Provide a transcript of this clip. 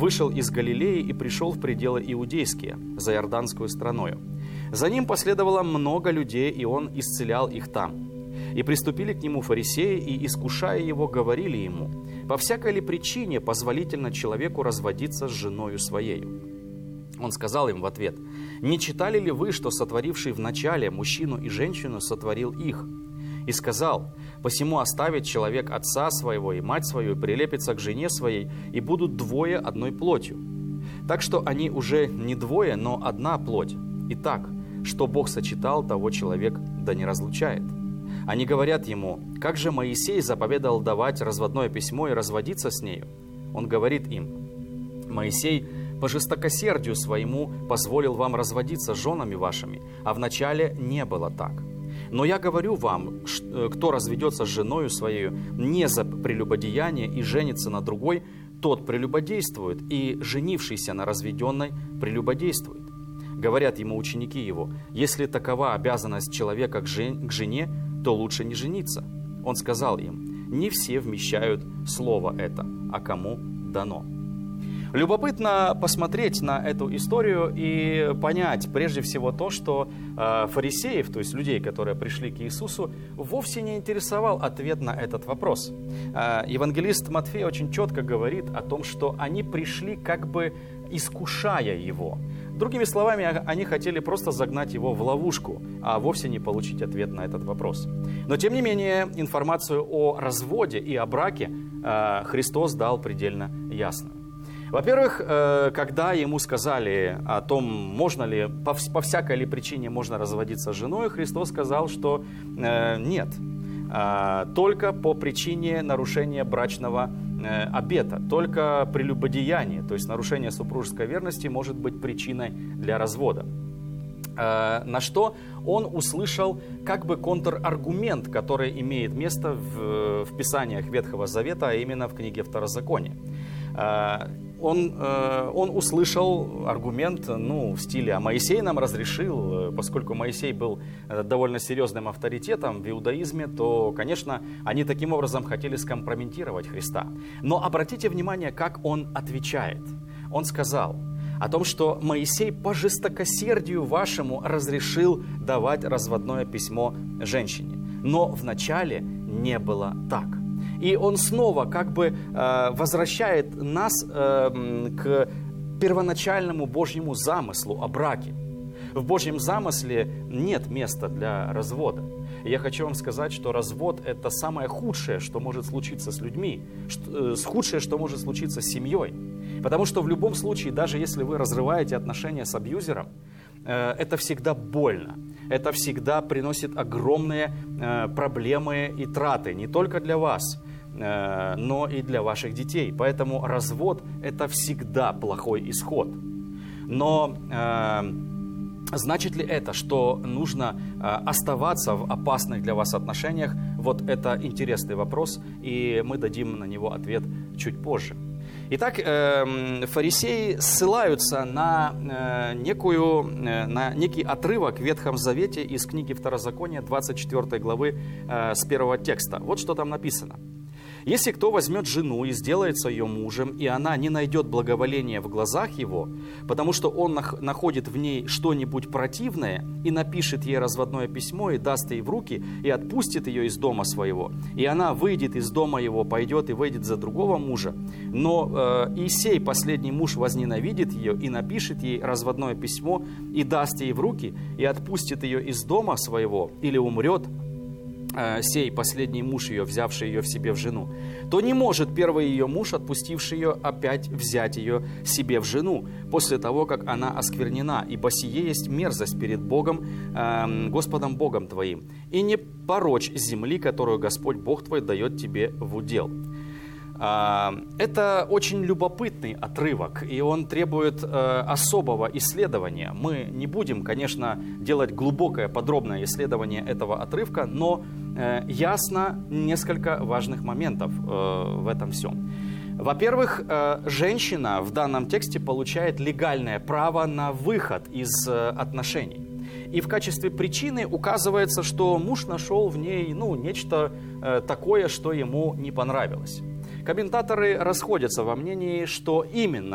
вышел из Галилеи и пришел в пределы иудейские, за Иорданскую страною. За ним последовало много людей, и он исцелял их там. И приступили к нему фарисеи, и, искушая его, говорили ему: по всякой ли причине позволительно человеку разводиться с женою своею? Он сказал им в ответ: не читали ли вы, что сотворивший вначале мужчину и женщину сотворил их? И сказал: посему оставит человек отца своего и мать свою, и прилепится к жене своей, и будут двое одной плотью. Так что они уже не двое, но одна плоть. Итак, что Бог сочетал, того человек да не разлучает. Они говорят ему: как же Моисей заповедал давать разводное письмо и разводиться с нею? Он говорит им: Моисей по жестокосердию своему позволил вам разводиться с женами вашими, а вначале не было так. Но я говорю вам, кто разведется с женою своей не за прелюбодеяние и женится на другой, тот прелюбодействует, и женившийся на разведенной прелюбодействует. Говорят ему ученики его: если такова обязанность человека к жене, то лучше не жениться. Он сказал им: не все вмещают слово это, а кому дано. Любопытно посмотреть на эту историю и понять прежде всего то, что фарисеев, то есть людей, которые пришли к Иисусу, вовсе не интересовал ответ на этот вопрос. Евангелист Матфей очень четко говорит о том, что они пришли как бы искушая его. Другими словами, они хотели просто загнать его в ловушку, а вовсе не получить ответ на этот вопрос. Но, тем не менее, информацию о разводе и о браке Христос дал предельно ясную. Во-первых, когда ему сказали о том, можно ли, по всякой ли причине можно разводиться с женой, Христос сказал, что нет, только по причине нарушения брачного обета, только прелюбодеяние, то есть нарушение супружеской верности, может быть причиной для развода. На что он услышал как бы контраргумент, который имеет место в Писаниях Ветхого Завета, а именно в книге Второзакония. Он услышал аргумент, в стиле: а Моисей нам разрешил, поскольку Моисей был довольно серьезным авторитетом в иудаизме, то, конечно, они таким образом хотели скомпрометировать Христа. Но обратите внимание, как он отвечает. Он сказал о том, что Моисей по жестокосердию вашему разрешил давать разводное письмо женщине. Но вначале не было так. И он снова как бы возвращает нас к первоначальному Божьему замыслу о браке. В Божьем замысле нет места для развода. И я хочу вам сказать, что развод – это самое худшее, что может случиться с людьми, худшее, что может случиться с семьей. Потому что в любом случае, даже если вы разрываете отношения с абьюзером, это всегда больно. Это всегда приносит огромные проблемы и траты не только для вас, но и для ваших детей. Поэтому развод – это всегда плохой исход. Но значит ли это, что нужно оставаться в опасных для вас отношениях? Вот это интересный вопрос, и мы дадим на него ответ чуть позже. Итак, фарисеи ссылаются на некий отрывок в Ветхом Завете из книги Второзакония, 24 главы, с 1 текста. Вот что там написано. «Если кто возьмет жену и сделается ее мужем, и она не найдет благоволения в глазах его, потому что он находит в ней что-нибудь противное, и напишет ей разводное письмо, и даст ей в руки, и отпустит ее из дома своего, и она выйдет из дома его, пойдет и выйдет за другого мужа, но и сей последний муж возненавидит ее, и напишет ей разводное письмо, и даст ей в руки, и отпустит ее из дома своего, или умрет, сей последний муж ее, взявший ее в себе в жену, то не может первый ее муж, отпустивший ее, опять взять ее себе в жену, после того, как она осквернена, ибо сие есть мерзость перед Богом, Господом Богом твоим, и не порочь земли, которую Господь Бог твой дает тебе в удел». Это очень любопытный отрывок, и он требует особого исследования. Мы не будем, конечно, делать глубокое, подробное исследование этого отрывка, но ясно несколько важных моментов в этом всем. Во-первых, женщина в данном тексте получает легальное право на выход из отношений. И в качестве причины указывается, что муж нашел в ней нечто такое, что ему не понравилось. Комментаторы расходятся во мнении, что именно